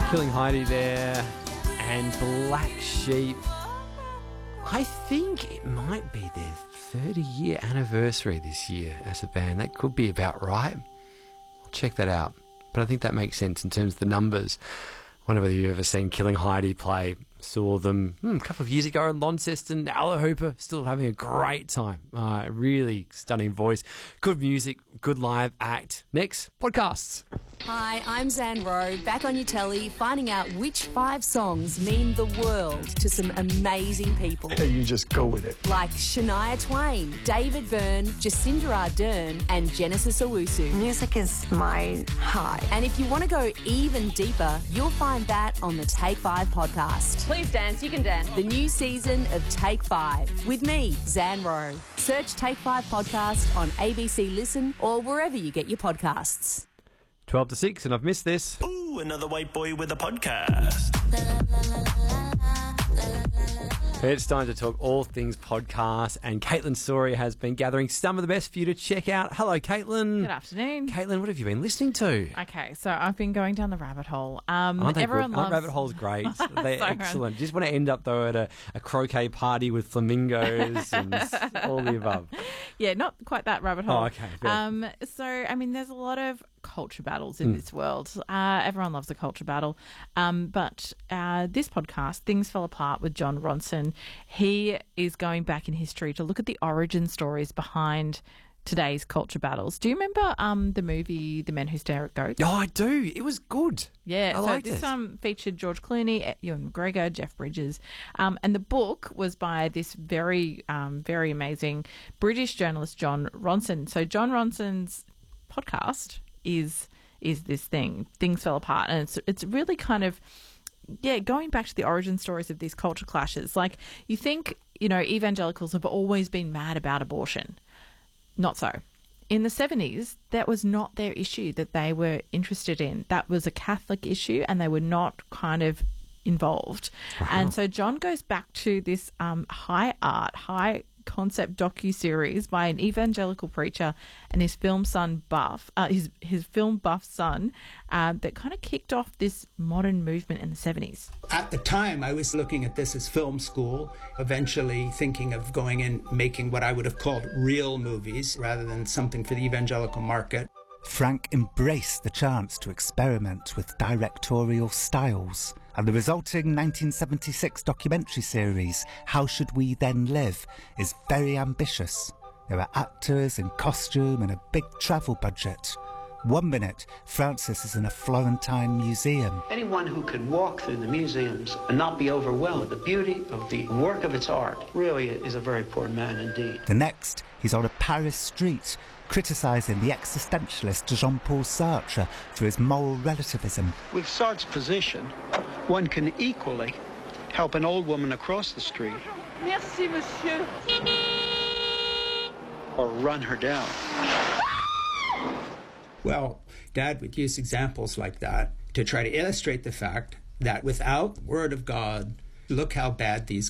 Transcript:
Killing Heidi there, and Black Sheep. I think it might be their 30-year anniversary this year as a band. That could be about right. I'll check that out. But I think that makes sense in terms of the numbers. I wonder whether you've ever seen Killing Heidi play. Saw them a couple of years ago in Launceston. Alla Hooper, still having a great time. Really stunning voice. Good music, good live act. Next, podcasts. Hi, I'm Zan Rowe, back on your telly, finding out which 5 songs mean the world to some amazing people. You just go with it. Like Shania Twain, David Byrne, Jacinda Ardern, and Genesis Owusu. Music is my high. And if you want to go even deeper, you'll find that on the Take 5 podcast. Please dance, you can dance. The new season of Take 5 with me, Zan Rowe. Search Take 5 podcast on ABC Listen or wherever you get your podcasts. 12 to 6, and I've missed this. Ooh, another white boy with a podcast. It's time to talk all things podcast, and Caitlin Story has been gathering some of the best for you to check out. Hello, Caitlin. Good afternoon. Caitlin, what have you been listening to? Okay, so I've been going down the rabbit hole. Aren't they everyone good? loves Rabbit holes great. They're So excellent. Just want to end up, though, at a croquet party with flamingos and all the above. Yeah, not quite that rabbit hole. Oh, okay. Good. So, I mean, there's a lot of culture battles in this world. Everyone loves a culture battle. But this podcast, Things Fell Apart with Jon Ronson, he is going back in history to look at the origin stories behind today's culture battles. Do you remember the movie The Men Who Stare at Goats? Oh, I do. It was good. Yeah, I liked this it. Featured George Clooney, Ewan McGregor, Jeff Bridges, and the book was by this very, very amazing British journalist, Jon Ronson. So Jon Ronson's podcast is this thing, Things Fell Apart, and it's really kind of going back to the origin stories of these culture clashes. Like, you think, evangelicals have always been mad about abortion. Not so. In the 70s, that was not their issue that they were interested in. That was a Catholic issue, and they were not kind of involved. Wow. And so John goes back to this high concept docu-series by an evangelical preacher and his film son Buff, his film buff son, that kind of kicked off this modern movement in the 70s. At the time, I was looking at this as film school, eventually thinking of going and making what I would have called real movies rather than something for the evangelical market. Frank embraced the chance to experiment with directorial styles, and the resulting 1976 documentary series, How Should We Then Live, is very ambitious. There are actors in costume and a big travel budget. One minute, Francis is in a Florentine museum. Anyone who can walk through the museums and not be overwhelmed with the beauty of the work of its art really is a very poor man indeed. The next, he's on a Paris street, criticising the existentialist Jean-Paul Sartre for his moral relativism. With Sartre's position, one can equally help an old woman across the street. Merci, monsieur. Or run her down. Well, Dad would use examples like that to try to illustrate the fact that without the Word of God, look how bad these